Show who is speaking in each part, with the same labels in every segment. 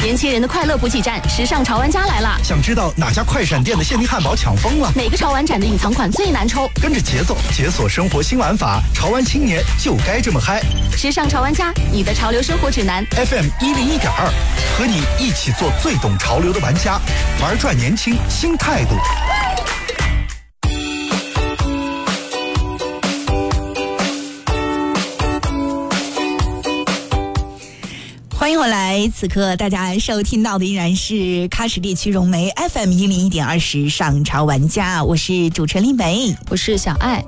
Speaker 1: 年轻人的快乐补给站，时尚潮玩家来了！
Speaker 2: 想知道哪家快闪店的限定汉堡抢疯了？
Speaker 1: 哪个潮玩展的隐藏款最难抽？
Speaker 2: 跟着节奏解锁生活新玩法，潮玩青年就该这么嗨！
Speaker 1: 时尚潮玩家，你的潮流生活指南
Speaker 2: FM 101.2，和你一起做最懂潮流的玩家，玩转年轻新态度。
Speaker 3: 欢迎回来，此刻大家收听到的依然是喀什地区融媒 FM 101.2时尚潮玩家，我是主持人丽梅，
Speaker 1: 我是小爱。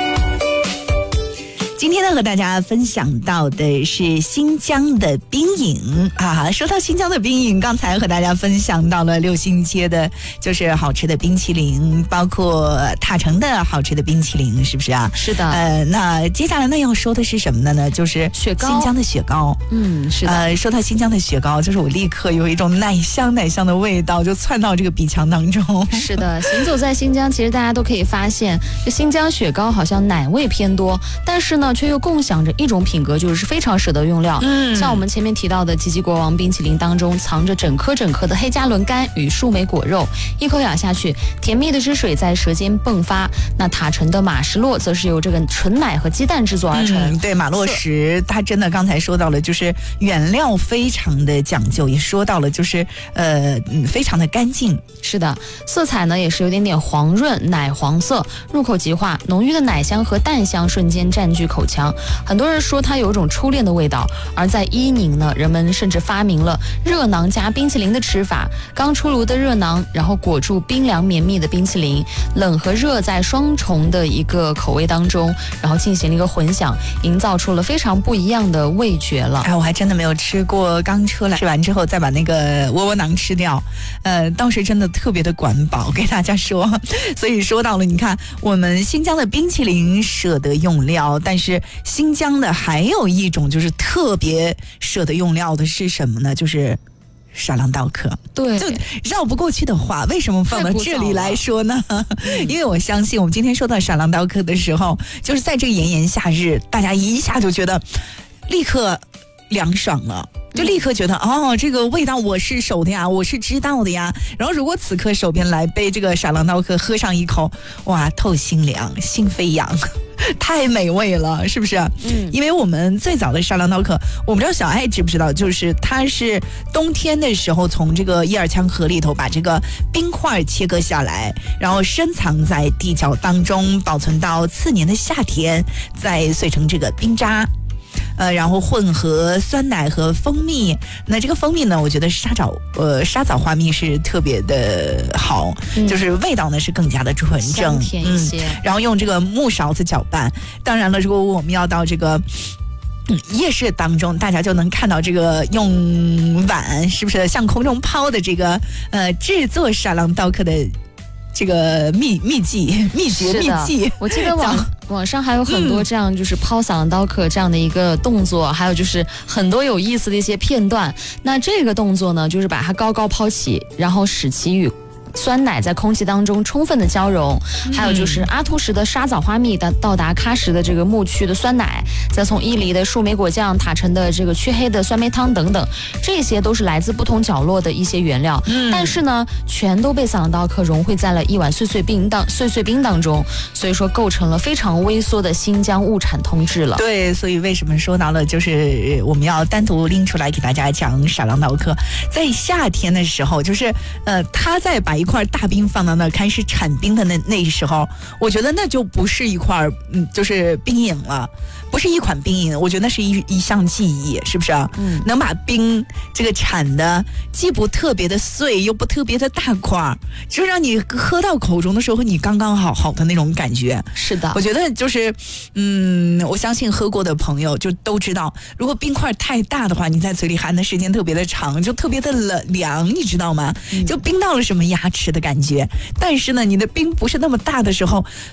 Speaker 3: 今天呢，和大家分享到的是新疆的冰饮啊。说到新疆的冰饮，刚才和大家分享到了六星街的，就是好吃的冰淇淋，包括塔城的好吃的冰淇淋，是不是啊？
Speaker 1: 是的。
Speaker 3: 那接下来呢要说的是什么呢？就是
Speaker 1: 雪糕，
Speaker 3: 新疆的雪糕。
Speaker 1: 是的。
Speaker 3: 说到新疆的雪糕，就是我立刻有一种奶香的味道，就窜到这个鼻腔当中。
Speaker 1: 是的，行走在新疆，其实大家都可以发现，这新疆雪糕好像奶味偏多，但是呢，却又共享着一种品格，就是非常舍得用料。像我们前面提到的吉吉国王冰淇淋当中，藏着整颗的黑加仑干与树莓果肉，一口咬下去，甜蜜的汁水在舌尖迸发。那塔城的马什洛则是由这个纯奶和鸡蛋制作而成。
Speaker 3: 对，马洛什它真的刚才说到了，就是原料非常的讲究，也说到了就是非常的干净。
Speaker 1: 是的，色彩呢也是有点黄润奶黄色，入口即化，浓郁的奶香和蛋香瞬间占据口腔。很多人说它有一种初恋的味道。而在伊宁呢，人们甚至发明了热囊加冰淇淋的吃法，刚出炉的热囊，然后裹住冰凉绵密的冰淇淋，冷和热在双重的一个口味当中，然后进行了一个混响，营造出了非常不一样的味觉了。
Speaker 3: 我还真的没有吃过，刚出来吃完之后再把那个窝窝囊吃掉，当时真的特别的管饱，给大家说。所以说到了，你看我们新疆的冰淇淋舍得用料，但是新疆的还有一种就是特别舍得用料的是什么呢？就是沙朗道克。
Speaker 1: 对，
Speaker 3: 就绕不过去的话，为什么放到这里来说呢？因为我相信我们今天说到沙朗道克的时候，就是在这个炎炎夏日，大家一下就觉得立刻凉爽了，就立刻觉得这个味道我是熟的呀，我是知道的呀。然后如果此刻手边来杯这个沙朗道克，喝上一口，哇，透心凉，心飞扬，太美味了，是不是？因为我们最早的沙朗道克，我不知道小爱知不知道，就是它是冬天的时候从这个伊尔羌河里头把这个冰块切割下来，然后深藏在地窖当中，保存到次年的夏天，再碎成这个冰渣。然后混合酸奶和蜂蜜，那这个蜂蜜呢，我觉得沙枣花蜜是特别的好，就是味道呢是更加的纯正，
Speaker 1: 香甜一些。
Speaker 3: 然后用这个木勺子搅拌。当然了，如果我们要到这个夜市当中，大家就能看到这个用碗是不是向空中抛的这个制作沙朗道克的这个秘籍。
Speaker 1: 我记得网上还有很多这样就是抛沙朗道克这样的一个动作，还有就是很多有意思的一些片段。那这个动作呢，就是把它高高抛起，然后使其与酸奶在空气当中充分的交融，还有就是阿图什的沙枣花蜜到达喀什的这个牧区的酸奶，再从伊犁的树莓果酱、塔城的这个黢黑的酸梅汤等等，这些都是来自不同角落的一些原料，但是呢，全都被沙朗道克融汇在了一碗碎碎冰当中，所以说构成了非常微缩的新疆物产通治了。
Speaker 3: 对，所以为什么说到了，就是我们要单独拎出来给大家讲沙朗道克，在夏天的时候，就是他在把一块大冰放到那开始产冰的那时候，我觉得那就不是一块就是冰饮了，不是一款冰饮，我觉得那是一项技艺，是不是啊？能把冰这个产的既不特别的碎，又不特别的大块，就让你喝到口中的时候，你刚刚好的那种感觉。
Speaker 1: 是的，
Speaker 3: 我觉得就是我相信喝过的朋友就都知道，如果冰块太大的话，你在嘴里含的时间特别的长，就特别的凉，你知道吗？就冰到了什么牙齿的感觉。但是呢，你的冰不是那么大的时候，